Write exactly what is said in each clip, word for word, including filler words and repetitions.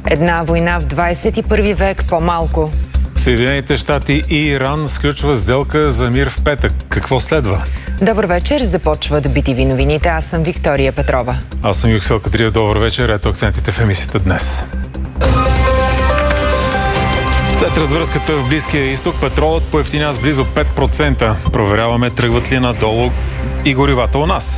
Една война в двадесет и първи век по-малко. Съединените щати и Иран сключва сделка за мир в петък. Какво следва? Добър вечер, започват би ти ви новините. Аз съм Виктория Петрова. Аз съм Юксел Кадриев. Добър вечер. Ето акцентите в емисията днес. След развръзката в Близкия изток, петролът поевтиня с близо пет процента. Проверяваме тръгват ли надолу и горивата у нас.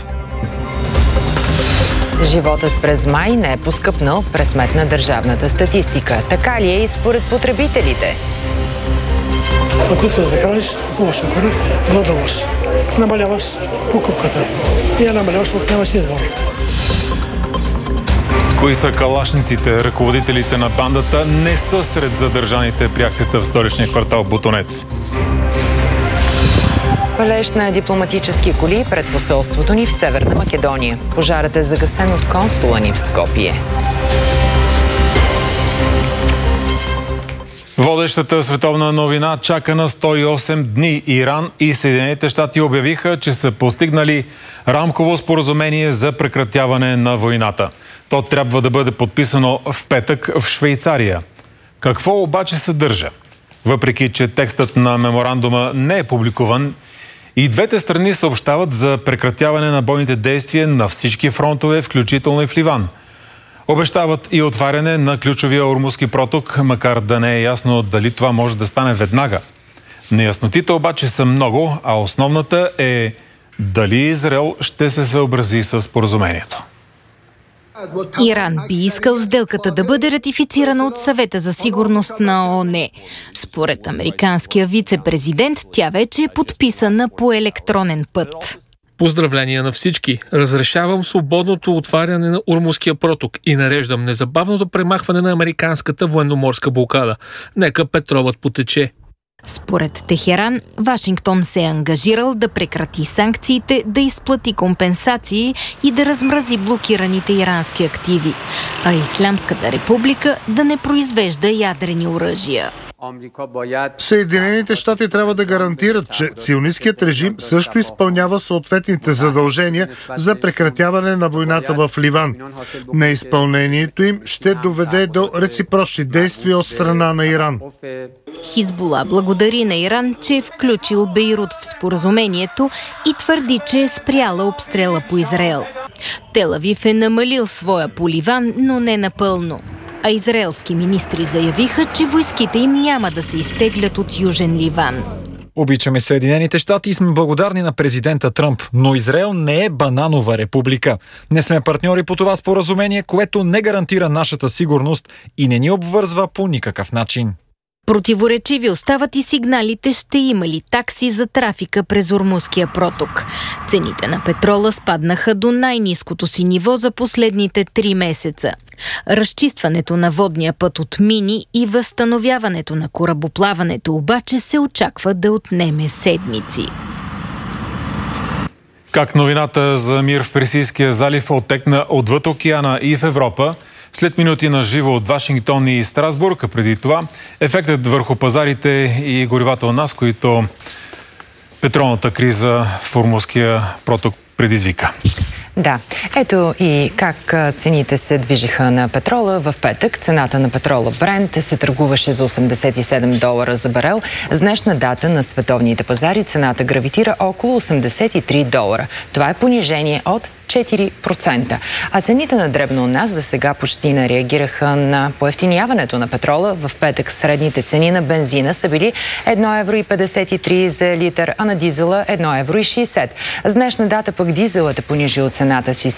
Животът през май не е поскъпнал през сметна държавната статистика. Така ли е и според потребителите? Ако се захраниш, купуваш, ако не, гладуваш. Намаляваш покупката. И я намаляваш, ако нямаш избор. Кои са калашниците? Ръководителите на бандата не са сред задържаните при акцията в столичния квартал Ботунец. Палеж на дипломатически коли пред посолството ни в Северна Македония. Пожарът е загасен от консула ни в Скопие. Водещата световна новина чака на сто и осем дни. Иран и Съединените щати обявиха, че са постигнали рамково споразумение за прекратяване на войната. То трябва да бъде подписано в петък в Швейцария. Какво обаче съдържа? Въпреки че текстът на меморандума не е публикуван, и двете страни съобщават за прекратяване на бойните действия на всички фронтове, включително и в Ливан. Обещават и отваряне на ключовия Ормузски проток, макар да не е ясно дали това може да стане веднага. Неяснотите обаче са много, а основната е дали Израел ще се съобрази с споразумението. Иран би искал сделката да бъде ратифицирана от Съвета за сигурност на ООН. Според американския вице-президент, тя вече е подписана по електронен път. Поздравления на всички! Разрешавам свободното отваряне на Ормузския проток и нареждам незабавното премахване на американската военноморска блокада. Нека петролът потече. Според Техеран, Вашингтон се е ангажирал да прекрати санкциите, да изплати компенсации и да размрази блокираните ирански активи, а Ислямската република да не произвежда ядрени оръжия. Съединените щати трябва да гарантират, че сионисткият режим също изпълнява съответните задължения за прекратяване на войната в Ливан. Неизпълнението им ще доведе до реципрочни действия от страна на Иран. Хизбула благодари на Иран, че е включил Бейрут в споразумението и твърди, че е спряла обстрела по Израел. Тел Авив е намалил своя по Ливан, но не напълно. А израелски министри заявиха, че войските им няма да се изтеглят от Южен Ливан. Обичаме Съединените щати и сме благодарни на президента Тръмп, но Израел не е бананова република. Не сме партньори по това споразумение, което не гарантира нашата сигурност и не ни обвързва по никакъв начин. Противоречиви остават и сигналите, ще има ли такси за трафика през Ормузския проток. Цените на петрола спаднаха до най-ниското си ниво за последните три месеца. Разчистването на водния път от мини и възстановяването на корабоплаването обаче се очаква да отнеме седмици. Как новината за мир в Персийския залив оттекна отвъд океана и в Европа, след минути на живо от Вашингтон и Страсбург, а преди това ефектът върху пазарите и горивата у нас, които петролната криза в Ормузския проток предизвика. Да, ето и как цените се движиха на петрола. В петък цената на петрола Брент се търгуваше за осемдесет и седем долара за барел. С днешна дата на световните пазари цената гравитира около осемдесет и три долара. Това е понижение от четири процента. А цените на дребно у нас за сега почти не реагираха на поевтиняването на петрола. В петък средните цени на бензина са били едно евро и петдесет и три за литър, а на дизела едно евро и шейсет. С днешна дата пък дизелът е понижил цената си